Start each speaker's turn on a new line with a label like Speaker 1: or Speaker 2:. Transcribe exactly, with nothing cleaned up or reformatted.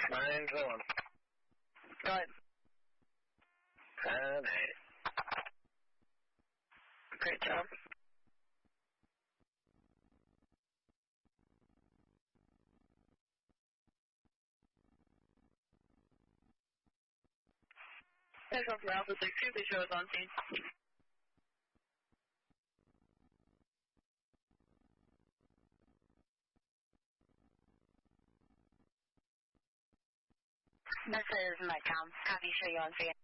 Speaker 1: Nine to one.
Speaker 2: Go ahead.
Speaker 1: And eight.
Speaker 2: Great job. There's one for Alpha six two, please show us on scene.
Speaker 3: This is Metcalf. Copy, show you on scene.